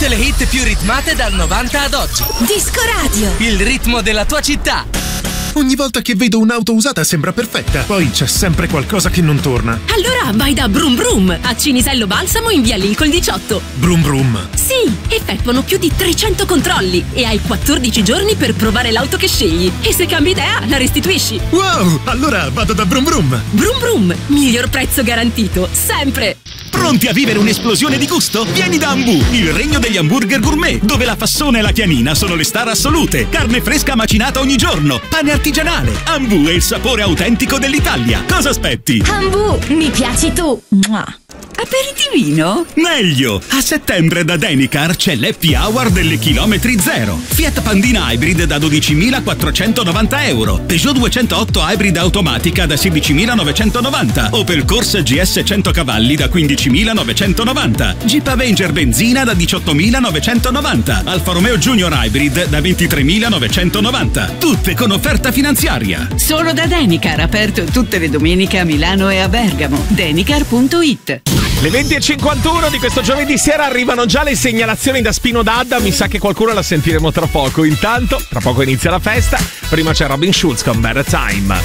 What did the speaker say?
Tutte le hit più ritmate dal 90 ad oggi. Disco Radio. Il ritmo della tua città. Ogni volta che vedo un'auto usata sembra perfetta, poi c'è sempre qualcosa che non torna. Allora vai da Brum Brum a Cinisello Balsamo in via Lincoln 18. Brum Brum. Sì, effettuano più di 300 controlli e hai 14 giorni per provare l'auto che scegli. E se cambi idea, la restituisci. Wow, allora vado da Brum Brum. Brum Brum, miglior prezzo garantito, sempre. Pronti a vivere un'esplosione di gusto? Vieni da Ambu, il regno degli hamburger gourmet, dove la fassona e la pianina sono le star assolute. Carne fresca macinata ogni giorno, pane artigianale. Ambu è il sapore autentico dell'Italia. Cosa aspetti? Ambu, mi piaci tu. Aperitivino? Meglio! A settembre da Denicar c'è l'happy hour delle chilometri zero. Fiat Pandina Hybrid da 12.490 euro, Peugeot 208 Hybrid automatica da 16.990, Opel Corsa GS 100 cavalli da 15.990, Jeep Avenger benzina da 18.990, Alfa Romeo Junior Hybrid da 23.990. Tutte con offerta finanziaria. Solo da Denicar, aperto tutte le domeniche a Milano e a Bergamo. Denicar.it. Le 20:51 di questo giovedì sera arrivano già le segnalazioni da Spino d'Adda. Mi sa che qualcuno la sentiremo tra poco. Intanto, tra poco inizia la festa. Prima c'è Robin Schulz con Better Time.